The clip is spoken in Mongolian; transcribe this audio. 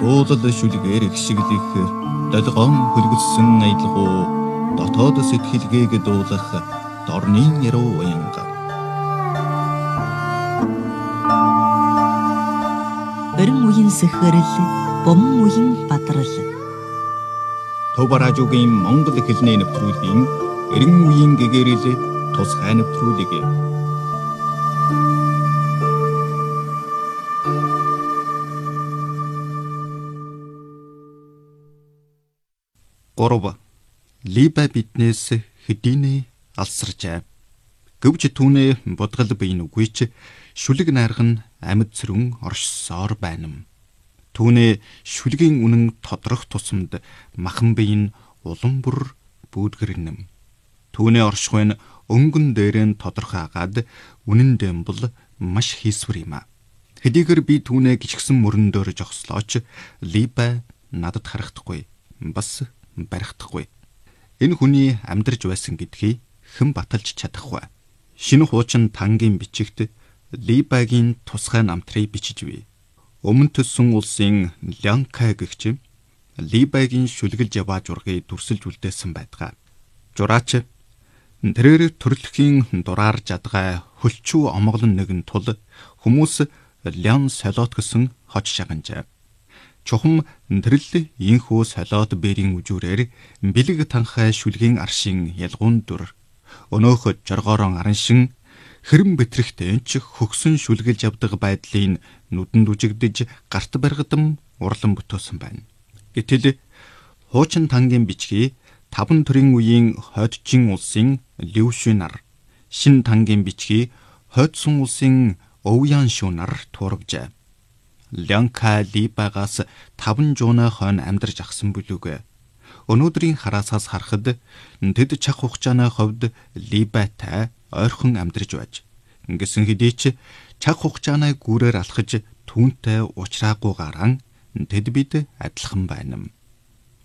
Дуулал шүлгээр ихшиглэх долгоон хөлгөссөн аялгуу дотоод сэтгэлгээг дуулах дорны яруу уянга. Өрн үеийн сэхэрэл, бомн үеийн бадрал. Төв радиогийн Монгол хэлний нэвтрүүлгийн эрен үеийн гэгэрэл тусгай нэвтрүүлэг. Горов Либа биднээс хэдийнэ алсарчаа. Гэвч түүнээ бодгол бийн үгүйч шүлэг найрах нь амьд цэрүн оршсоор байна. Түүнээ шүлгийн үнэн тодрох тусамд махан бийн улам бүр бүүдгэрнэм. Түүнээ орших нь өнгөн дээрэн тодрох агаад үнэн дэм бол маш хийсвэр юм а. Хэдийгээр би түүнээ гिचгсэн мөрөн дөр жогслооч Либа надад харагдахгүй, бас барихдахгүй. Энэ хүний амьдарч байсан гэдгийг хэн баталж чадахгүй. Шинэ хуучин тангийн бичигт Либагийн тусгай намтрыг бичижвэ. Өмнө төссөн улсын Лянка гэгч Либагийн шүлгэлж яваа жургийг дүрсэлж үлдээсэн байдаг. Жураач тэрээр төрөлхийн дураар жадгай хөлчүү омголон нэгэн тул хүмүүс Лян солиот гэсэн хож шаганжаа. Чухам тэрл инхүү солиот бэрийн үжүүрээр бэлэг танхай шүлгийн аршин ялгуун дүр өнөөх жоргоорон араншин хэрэм бэтрэхтэй ч хөгсөн шүлгэлж явдаг байдлын нүдэнд үжигдэж гарт баргадам урлан бүтөөсөн байна. Гэтэл хуучин тангийн бичгийг 5 төрийн үеийн хойдчин улсын Лившүнар, шин тангийн бичгийг хойдсон улсын Овян шүнар туурвжээ. Лянка Либагаас 5 жууны хойно амьдарч ахсан бүлүүг. Өнөөдрийн хараасаас харахад тэд чах хугацааны хувьд Либатай ойрхон амьдарч байж. Ингэсэн хэдий ч чах хугацааны гүүрээр алхаж түүнтэй уулзраагүйгаараа тэд бид адилхан байна.